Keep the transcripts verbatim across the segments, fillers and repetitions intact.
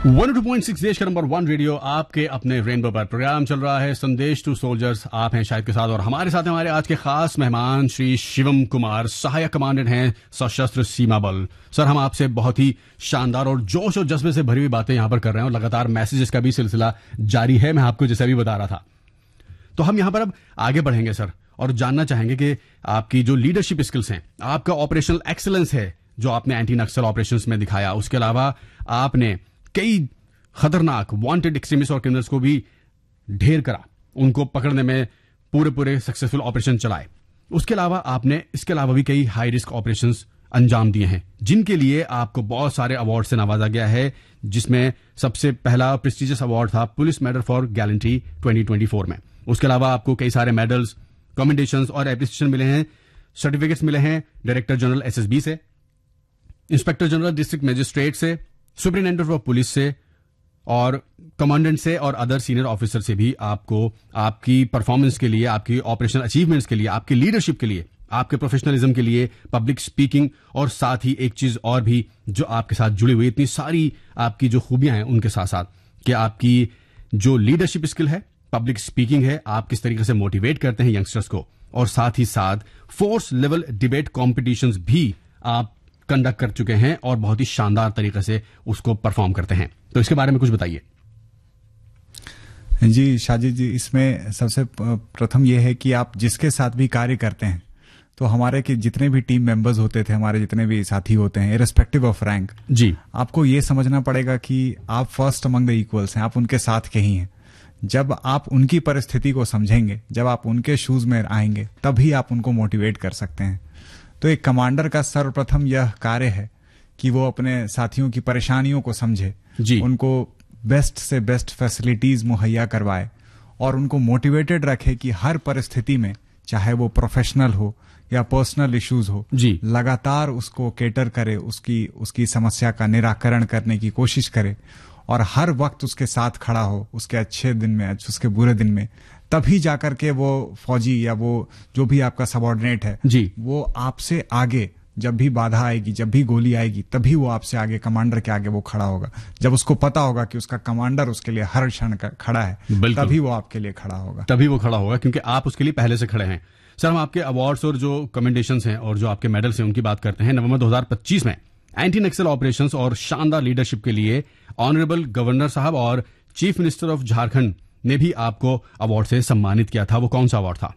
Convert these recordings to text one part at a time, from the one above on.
One two point six देश का number one radio, आपके अपने रेनबो पर प्रोग्राम चल रहा है संदेश टू सोल्जर्स। आप हैं शायद के साथ, और हमारे साथ हमारे आज के खास मेहमान श्री शिवम कुमार, सहायक कमांडेंट हैं सशस्त्र सीमा बल। सर, हम आपसे बहुत ही शानदार और जोश और जज्बे से भरी हुई बातें यहां पर कर रहे हैं, और लगातार मैसेजेस का भी सिलसिला जारी है। मैं आपको जैसे भी बता रहा था, तो हम यहां पर अब आगे बढ़ेंगे सर, और जानना चाहेंगे कि आपकी जो लीडरशिप स्किल्स हैं, आपका ऑपरेशनल एक्सीलेंस है जो आपने एंटी नक्सल ऑपरेशंस में दिखाया, उसके अलावा आपने कई खतरनाक वांटेड एक्सट्रीमिस्ट और क्रिमिनल्स को भी ढेर करा, उनको पकड़ने में पूरे पूरे सक्सेसफुल ऑपरेशन चलाए। उसके अलावा आपने इसके अलावा भी कई हाई रिस्क ऑपरेशंस अंजाम दिए हैं, जिनके लिए आपको बहुत सारे अवार्ड से नवाजा गया है, जिसमें सबसे पहला प्रेस्टिजियस अवार्ड था police medal for gallantry twenty twenty four में। उसके अलावा आपको कई सारे मेडल्स, कमेंडेशंस और एप्रिसिएशन मिले हैं, सर्टिफिकेट्स मिले हैं डायरेक्टर जनरल एसएसबी से, इंस्पेक्टर जनरल डिस्ट्रिक्ट मजिस्ट्रेट से, सुपरिटेंडेंट ऑफ पुलिस से, और कमांडेंट से, और अदर सीनियर ऑफिसर से भी आपको आपकी परफॉर्मेंस के लिए, आपकी ऑपरेशनल अचीवमेंट्स के लिए, आपकी लीडरशिप के लिए, आपके प्रोफेशनलिज्म के लिए, पब्लिक स्पीकिंग, और साथ ही एक चीज और भी जो आपके साथ जुड़ी हुई, इतनी सारी आपकी जो खूबियां हैं उनके साथ साथ कि आपकी जो लीडरशिप स्किल है, पब्लिक स्पीकिंग है, आप किस तरीके से मोटिवेट करते हैं यंगस्टर्स को, और साथ ही साथ फोर्स लेवल डिबेट कॉम्पिटिशंस भी आप कंडक्ट कर चुके हैं और बहुत ही शानदार तरीके से उसको परफॉर्म करते हैं। तो इसके बारे में कुछ बताइए। जी शाजिद जी, इसमें सबसे प्रथम यह है कि आप जिसके साथ भी कार्य करते हैं, तो हमारे के जितने भी टीम मेंबर्स होते थे, हमारे जितने भी साथी होते हैं, इररिस्पेक्टिव ऑफ रैंक, जी आपको ये समझना पड़ेगा कि आप फर्स्ट अमंग द इक्वल्स हैं, आप उनके साथ के ही हैं। जब आप उनकी परिस्थिति को समझेंगे, जब आप उनके शूज में आएंगे, तभी आप उनको मोटिवेट कर सकते हैं। तो एक कमांडर का सर्वप्रथम यह कार्य है कि वो अपने साथियों की परेशानियों को समझे, जी उनको बेस्ट से बेस्ट फैसिलिटीज मुहैया करवाए, और उनको मोटिवेटेड रखे कि हर परिस्थिति में, चाहे वो प्रोफेशनल हो या पर्सनल इश्यूज हो, जी लगातार उसको केटर करे, उसकी उसकी समस्या का निराकरण करने की कोशिश करे, और हर वक्त उसके साथ खड़ा हो, उसके अच्छे दिन में, उसके बुरे दिन में। तभी जाकर के वो फौजी या वो जो भी आपका सबऑर्डिनेट है, जी वो आपसे आगे, जब भी बाधा आएगी, जब भी गोली आएगी, तभी वो आपसे आगे, कमांडर के आगे वो खड़ा होगा। जब उसको पता होगा कि उसका कमांडर उसके लिए हर क्षण खड़ा है, तभी वो आपके लिए खड़ा होगा तभी वो खड़ा होगा क्योंकि आप उसके लिए पहले से खड़े हैं। सर, हम आपके अवार्ड्स और जो कमेंडेशंस हैं और जो आपके मेडल्स हैं उनकी बात करते हैं। नवंबर दो हजार पच्चीस में एंटी नक्सल ऑपरेशंस और शानदार लीडरशिप के लिए ऑनरेबल गवर्नर साहब और चीफ मिनिस्टर ऑफ झारखंड ने भी आपको अवार्ड से सम्मानित किया था। वो कौन सा अवार्ड था?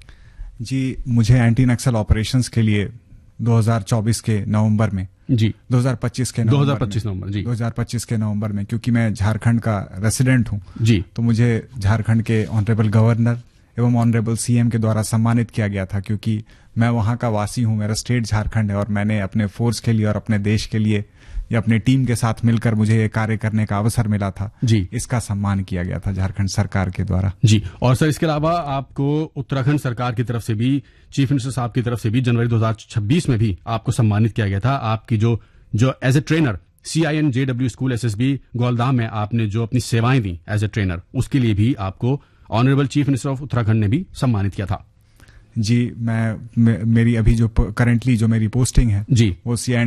जी, मुझे एंटी नक्सल ऑपरेशंस के लिए दो हज़ार चौबीस के नवंबर में, जी दो हज़ार पच्चीस के दो हज़ार पच्चीस नवंबर जी दो हज़ार पच्चीस के नवंबर में, क्योंकि मैं झारखंड का रेसिडेंट हूं, जी तो मुझे झारखंड के ऑनरेबल गवर्नर एवं ऑनरेबल सीएम के द्वारा सम्मानित किया गया था, क्योंकि मैं वहां का वासी हूं, मेरा स्टेट झारखंड है, और मैंने अपने फोर्स के लिए और अपने देश के लिए या अपने टीम के साथ मिलकर मुझे ये कार्य करने का अवसर मिला था, जी इसका सम्मान किया गया था झारखंड सरकार के द्वारा। जी, और सर इसके अलावा आपको उत्तराखंड सरकार की तरफ से भी, चीफ मिनिस्टर साहब की तरफ से भी जनवरी दो हज़ार छब्बीस में भी आपको सम्मानित किया गया था। आपकी जो जो as a trainer C I N J W school SSB गोलदाम में आपने जो अपनी सेवाएं दी एज ए ट्रेनर, उसके लिए भी आपको honourable chief minister of Uttarakhand ने भी सम्मानित किया था। जी, मैं मे, मेरी अभी जो करंटली जो मेरी पोस्टिंग है, जी वो सी